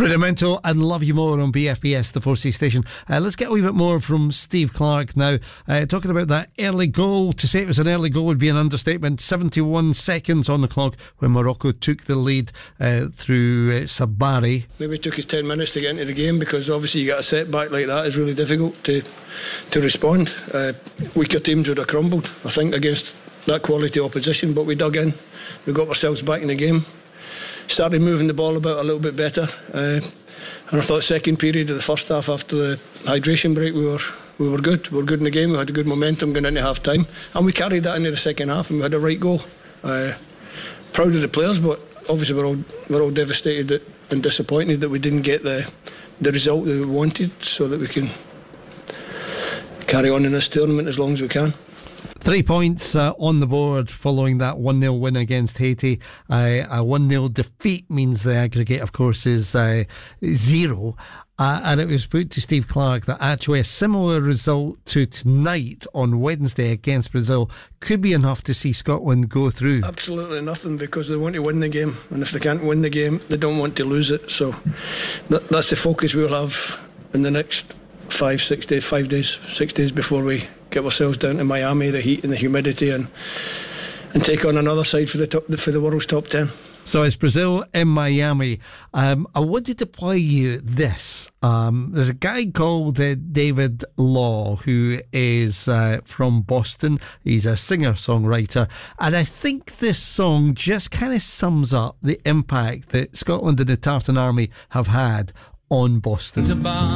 Rudimental and Love You More on BFBS, the 4C station. Let's get a wee bit more from Steve Clarke now. Talking about that early goal. To say it was an early goal would be an understatement. 71 seconds on the clock when Morocco took the lead through Sabari. Maybe it took us 10 minutes to get into the game, because obviously you get a setback like that, it's really difficult to respond. Weaker teams would have crumbled, I think, against that quality opposition, but we dug in. We got ourselves back in the game. Started moving the ball about a little bit better, and I thought second period of the first half, after the hydration break, we were good. We were good in the game. We had a good momentum going into half time, and we carried that into the second half, and we had a right goal. Proud of the players, but obviously we're all devastated and disappointed that we didn't get the result that we wanted, so that we can carry on in this tournament as long as we can. 3 points on the board following that 1-0 win against Haiti. A 1-0 defeat means the aggregate, of course, is 0. And it was put to Steve Clarke that actually a similar result to tonight on Wednesday against Brazil could be enough to see Scotland go through. Absolutely nothing, because they want to win the game, and if they can't win the game, they don't want to lose it. So that's the focus we'll have in the next 6 days before we get ourselves down to Miami, the heat and the humidity, and take on another side for the world's top 10. So it's Brazil in Miami. I wanted to play you this. There's a guy called David Law, who is from Boston. He's a singer-songwriter, and I think this song just kind of sums up the impact that Scotland and the Tartan Army have had on Boston.